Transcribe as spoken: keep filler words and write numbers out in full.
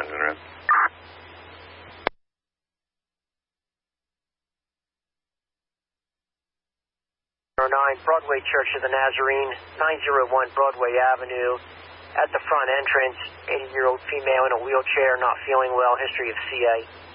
engine room. nine Broadway Church of the Nazarene, nine oh one Broadway Avenue. At the front entrance, eighty-year-old female in a wheelchair, not feeling well, history of C A.